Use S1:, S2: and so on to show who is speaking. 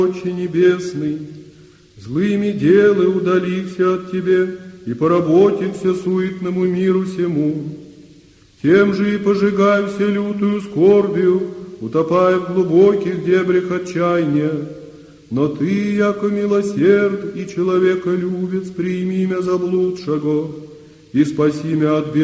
S1: Отче Небесный, злыми делы удалихся от Тебе и поработихся суетному миру сему. Тем же и пожигаюся лютую скорбию, утопая в глубоких дебрях отчаяния. Но Ты, яко милосерд и человеколюбец, прими мя заблудшего и спаси мя от беды.